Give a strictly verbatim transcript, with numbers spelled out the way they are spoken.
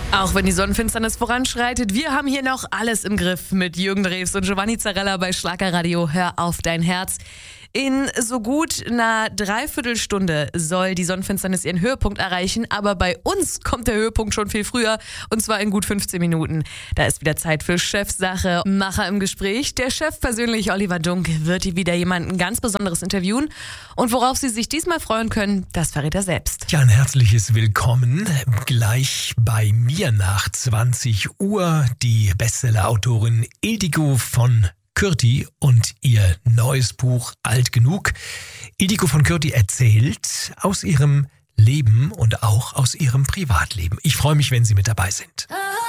Auch wenn die Sonnenfinsternis voranschreitet, wir haben hier noch alles im Griff mit Jürgen Drews und Giovanni Zarella bei Schlagerradio. Hör auf dein Herz. In so gut einer Dreiviertelstunde soll die Sonnenfinsternis ihren Höhepunkt erreichen, aber bei uns kommt der Höhepunkt schon viel früher, und zwar in gut fünfzehn Minuten. Da ist wieder Zeit für Chefsache. Macher im Gespräch. Der Chef persönlich, Oliver Dunk, wird hier wieder jemanden ganz Besonderes interviewen. Und worauf Sie sich diesmal freuen können, das verrät er selbst. Ja, ein herzliches Willkommen. Gleich bei mir nach zwanzig Uhr die Bestseller-Autorin Ildiko von Kürti und ihr neues Buch Alt genug. Ildiko von Kürti erzählt aus ihrem Leben und auch aus ihrem Privatleben. Ich freue mich, wenn Sie mit dabei sind.